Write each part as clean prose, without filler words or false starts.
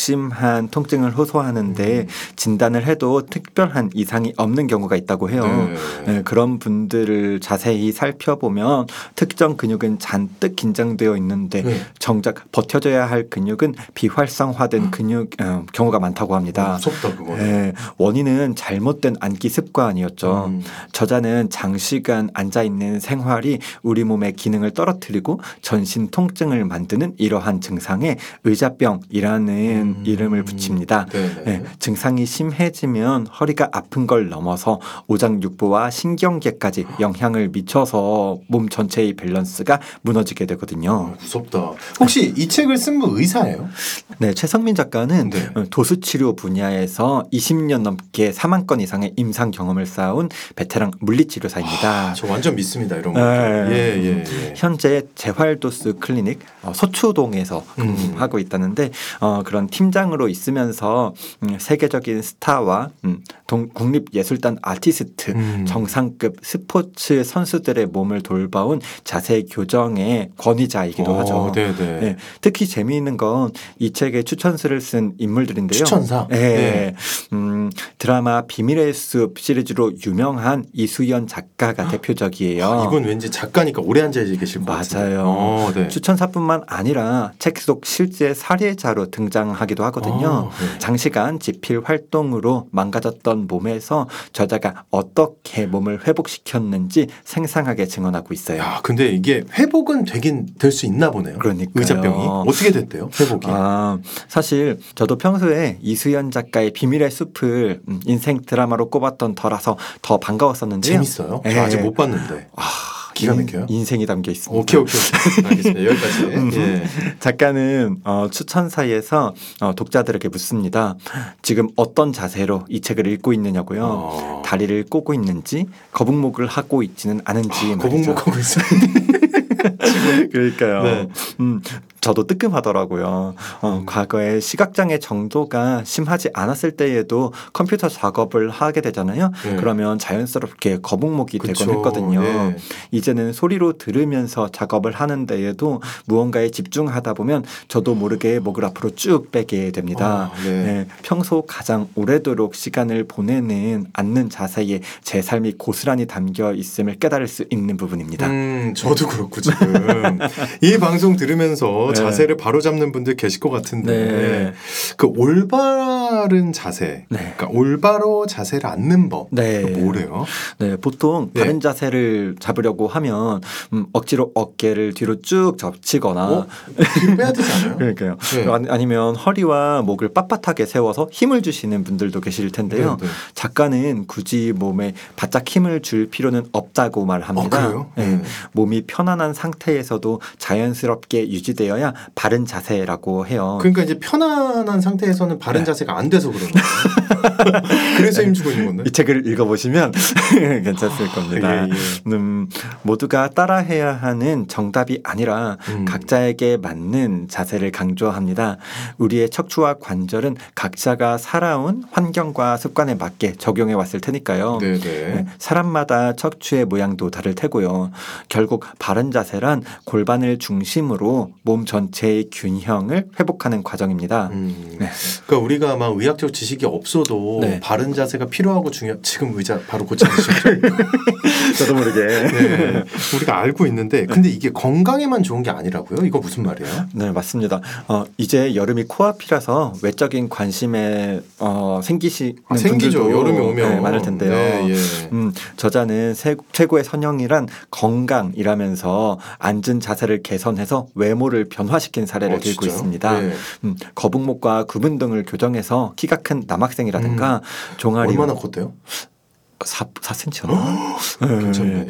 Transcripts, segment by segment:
극심한 통증을 호소하는데 진단을 해도 특별한 이상이 없는 경우가 있다고 해요. 네, 그런 분들을 자세히 살펴보면 특정 근육은 잔뜩 긴장되어 있는데 정작 버텨줘야 할 근육은 비활성화된 근육 경우가 많다고 합니다. 무섭다 그거. 네, 원인은 잘못된 앉기 습관이었죠. 저자는 장시간 앉아있는 생활이 우리 몸의 기능을 떨어뜨리고 전신 통증을 만드는 이러한 증상에 의자병이라는 이름을 붙입니다. 네, 증상이 심해지면 허리가 아픈 걸 넘어서 오장육부와 신경계까지 영향을 미쳐서 몸 전체의 밸런스가 무너지게 되거든요. 무섭다. 혹시 이 책을 쓴 분 의사예요? 네, 최성민 작가는 도수치료 분야에서 20년 넘게 4만 건 이상의 임상 경험을 쌓아온 베테랑 물리치료사입니다. 저 완전 믿습니다 이런 거. 예. 현재 재활도수 클리닉 서초동에서 근무하고 있다는데 그런 팀장으로 있으면서 세계적인 스타와 국립예술단 아티스트, 정상급 스포츠 선수들의 몸을 돌봐온 자세 교정의 권위자이기도 하죠. 네, 특히 재미있는 건 이 책의 추천서를 쓴 인물들인데요. 추천사? 드라마 비밀의 숲 시리즈로 유명한 이수연 작가가 대표적이에요. 이분 왠지 작가니까 오래 앉아 계실 것 같아요. 맞아요. 추천사뿐만 아니라 책 속 실제 사례자로 등장하기도 하거든요. 장시간 지필 활동으로 망가졌던 몸에서 저자가 어떻게 몸을 회복시켰는지 생생하게 증언하고 있어요. 야, 근데 이게 회복은 될 수 있나 보네요. 그러니까요. 의자병이 어떻게 됐대요? 회복이. 사실 저도 평소에 이수연 작가의 비밀의 숲을 인생 드라마로 꼽았던 터라서 더 반가웠었는데요. 재밌어요? 저 아직 못 봤는데. 기가 막혀요? 인생이 담겨 있습니다. 오케이. 알겠습니다. 여기까지. 작가는 추천사에서 독자들에게 묻습니다. 지금 어떤 자세로 이 책을 읽고 있느냐고요. 다리를 꼬고 있는지 거북목을 하고 있지는 않은지. 거북목 하고 있어요. 그러니까요. 저도 뜨끔하더라고요. 과거에 시각장애 정도가 심하지 않았을 때에도 컴퓨터 작업을 하게 되잖아요. 그러면 자연스럽게 거북목이 되곤 했거든요. 이제는 소리로 들으면서 작업을 하는 데에도 무언가에 집중하다 보면 저도 모르게 목을 앞으로 쭉 빼게 됩니다. 평소 가장 오래도록 시간을 보내는 앉는 자세에 제 삶이 고스란히 담겨 있음을 깨달을 수 있는 부분입니다. 저도 그렇고 지금 이 방송 들으면서 자세를 바로잡는 분들 계실 것 같은데 그 올바른 자세, 그러니까 올바로 자세를 앉는 법, 뭐래요? 보통 바른 자세를 잡으려고 하면 억지로 어깨를 뒤로 쭉 접치거나 뒤로 빼야 되지 않아요? 그러니까요. 아니면 허리와 목을 빳빳하게 세워서 힘을 주시는 분들도 계실 텐데요. 작가는 굳이 몸에 바짝 힘을 줄 필요는 없다고 말합니다. 그래요? 몸이 편안한 상태에서도 자연스럽게 유지되어야 바른 자세라고 해요. 그러니까 이제 편안한 상태에서는 바른 자세가 안 돼서 그러는 거예요. 그래서 힘주고 있는 건데. 이 책을 읽어보시면 괜찮을 겁니다. 모두가 따라해야 하는 정답이 아니라 각자에게 맞는 자세를 강조합니다. 우리의 척추와 관절은 각자가 살아온 환경과 습관에 맞게 적용해 왔을 테니까요. 사람마다 척추의 모양도 다를 테고요. 결국 바른 자세란 골반을 중심으로 몸 전체의 균형을 회복하는 과정입니다. 그러니까 우리가 막 의학적 지식이 없어도 바른 자세가 필요하고 지금 의자 바로 고쳐주셨죠. 저도 모르게 우리가 알고 있는데 근데 이게 건강에만 좋은 게 아니라고요? 이거 무슨 말이에요? 네, 맞습니다. 이제 여름이 코앞이라서 외적인 관심에 생기시는 분들도 여름이 오면 많을 텐데요. 저자는 최고의 선형이란 건강이라면서 앉은 자세를 개선해서 외모를 변화시킨 사례를 들고 있습니다. 거북목과 구분 등을 교정해서 키가 큰 남학생이라든가 종아리 얼마나 컸대요? 4cm였나? 괜찮네.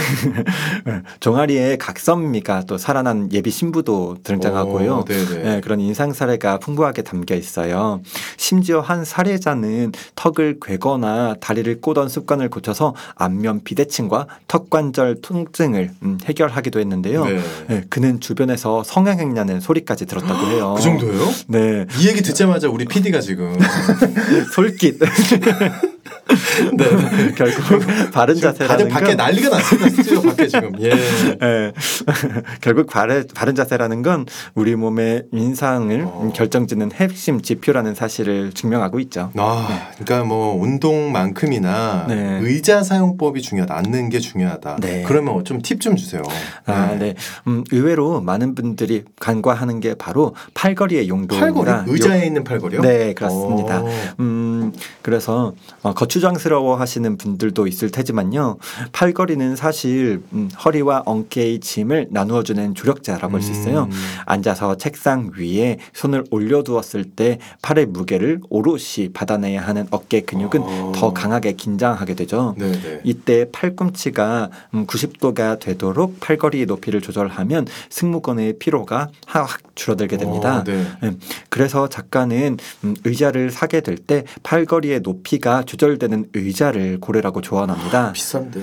종아리에 각선미가 또 살아난 예비 신부도 등장하고요. 그런 인상 사례가 풍부하게 담겨 있어요. 심지어 한 사례자는 턱을 괴거나 다리를 꼬던 습관을 고쳐서 안면 비대칭과 턱관절 통증을 해결하기도 했는데요. 그는 주변에서 성형했냐는 소리까지 들었다고 해요. 그 정도예요? 이 얘기 듣자마자 우리 PD가 지금 솔깃. 네. 결국 바른 자세라는 건 밖에 난리가 났습니다. 스튜디오 밖에 지금. 예. 네. 결국 바른 자세라는 건 우리 몸의 인상을 결정짓는 핵심 지표라는 사실을 증명하고 있죠. 그러니까 뭐 운동만큼이나 네. 의자 사용법이 중요하다. 앉는 게 중요하다. 네. 그러면 좀 팁 좀 주세요. 네. 의외로 많은 분들이 간과하는 게 바로 팔걸이의 용도입니다. 팔걸이? 의자에 있는 팔걸이요? 네, 그렇습니다. 그래서 거추장스러워 하시는 분들도 있을 테지만요. 팔걸이는 사실 허리와 어깨의 짐을 나누어주는 조력자라고 할 수 있어요. 앉아서 책상 위에 손을 올려두었을 때 팔의 무게를 오롯이 받아내야 하는 어깨 근육은 더 강하게 긴장하게 되죠. 네네. 이때 팔꿈치가 90도가 되도록 팔걸이의 높이를 조절하면 승모근의 피로가 확 줄어들게 됩니다. 네. 그래서 작가는 의자를 사게 될 때 팔걸이의 높이가 조절되는 의자를 고르라고 조언합니다. 비싼데.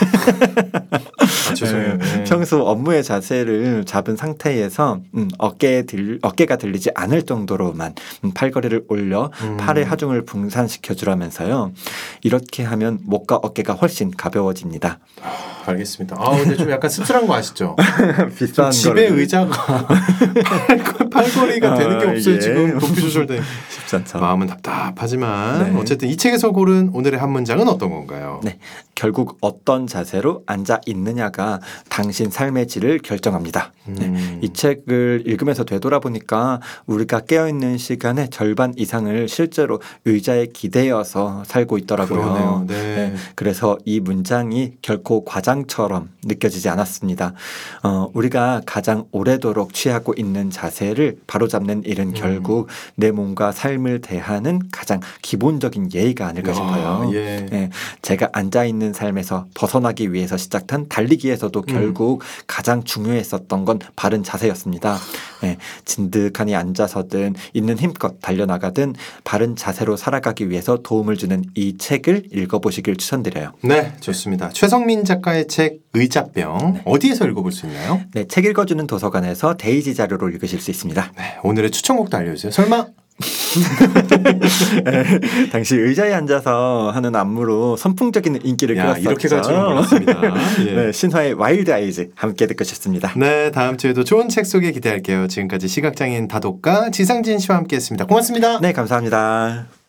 죄송해요. 평소 업무의 자세를 잡은 상태에서 어깨가 들리지 않을 정도로만 팔걸이를 올려 팔의 하중을 분산시켜 주라면서요. 이렇게 하면 목과 어깨가 훨씬 가벼워집니다. 알겠습니다. 근데 좀 약간 씁쓸한 거 아시죠? 비싼 집에 의자가 팔걸이가 되는 게 없어요. 지금 높이 조절돼. 쉽지 않죠. 마음은 답답하지만 어쨌든 이 책에서 고른 오늘의 한 문장은 어떤 건가요? 네, 결국 어떤 자세로 앉아 있느냐가 당신 삶의 질을 결정합니다. 이 책을 읽으면서 되돌아보니까 우리가 깨어있는 시간의 절반 이상을 실제로 의자에 기대어서 살고 있더라고요. 네. 그래서 이 문장이 결코 과장처럼 느껴지지 않았습니다. 우리가 가장 오래도록 취하고 있는 자세를 바로잡는 일은 결국 내 몸과 삶을 대하는 가장 기본적인 예의가 아닐까 싶어요. 제가 앉아있는 삶에서 벗어나기 위해서 시작한 달리기에서도 결국 가장 중요했었던 건 바른 자세였습니다. 진득하니 앉아서든 있는 힘껏 달려나가든 바른 자세로 살아가기 위해서 도움을 주는 이 책을 읽어보시길 추천드려요. 네, 좋습니다. 최성민 작가의 책 의자병 어디에서 읽어볼 수 있나요? 네, 책 읽어주는 도서관에서 데이지 자료로 읽으실 수 있습니다. 네, 오늘의 추천곡도 알려주세요. 설마? 당시 의자에 앉아서 하는 안무로 선풍적인 인기를 끌었었죠. 이렇게 갈 줄은 몰랐습니다. 네, 신화의 와일드 아이즈 함께 듣고 싶습니다. 네, 다음 주에도 좋은 책 소개 기대할게요. 지금까지 시각장애인 다독가 지상진 씨와 함께했습니다. 고맙습니다. 네, 감사합니다.